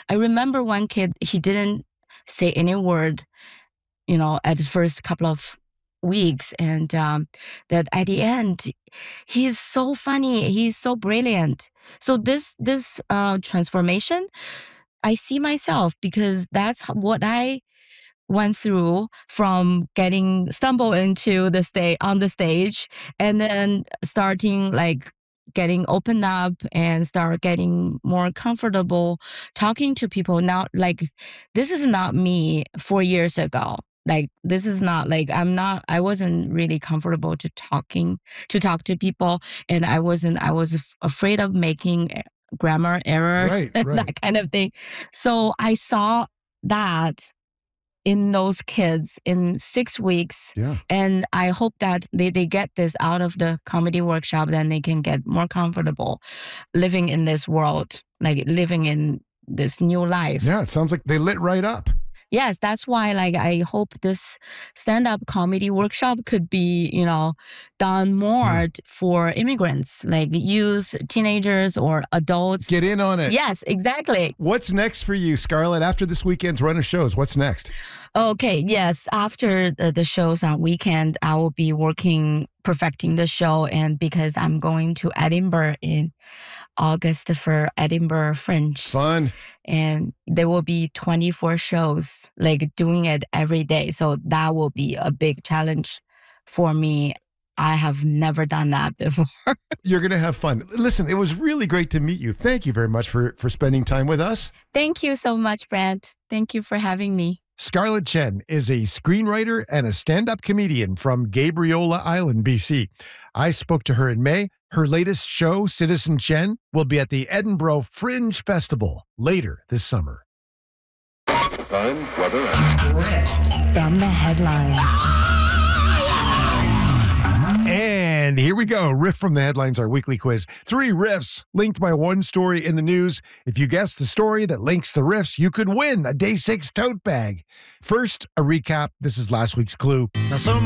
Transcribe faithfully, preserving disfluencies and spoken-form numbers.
I remember one kid, he didn't say any word, you know, at the first couple of weeks. And um, that at the end, he's so funny. He's so brilliant. So this, this uh, transformation, I see myself because that's what I went through from getting stumbled into the stage on the stage and then starting like getting opened up and start getting more comfortable talking to people. Now, like, this is not me four years ago. Like, this is not like, I'm not, I wasn't really comfortable to talking, to talk to people. And I wasn't, I was af- afraid of making grammar error, Right, right. that kind of thing. So I saw that in those kids in six weeks. Yeah. And I hope that they, they get this out of the comedy workshop, then they can get more comfortable living in this world, like living in this new life. Yeah, it sounds like they lit right up. Yes, that's why like I hope this stand-up comedy workshop could be, you know, done more Yeah. for immigrants, like youth, teenagers, or adults. Get in on it. Yes, exactly. What's next for you, Scarlett? After this weekend's run of shows, what's next? Okay, yes. After the, the shows on weekend, I will be working, perfecting the show. And because I'm going to Edinburgh in August for Edinburgh Fringe. Fun. And there will be twenty-four shows, like doing it every day. So that will be a big challenge for me. I have never done that before. You're going to have fun. Listen, it was really great to meet you. Thank you very much for, for spending time with us. Thank you so much, Brent. Thank you for having me. Scarlett Chen is a screenwriter and a stand-up comedian from Gabriola Island, B C. I spoke to her in May. Her latest show, Citizen Chen, will be at the Edinburgh Fringe Festival later this summer. Time, weather, and... From the headlines. And here we go. Riff from the headlines, our weekly quiz. Three riffs linked by one story in the news. If you guess the story that links the riffs, you could win a day six tote bag. First, a recap. This is last week's clue. Now some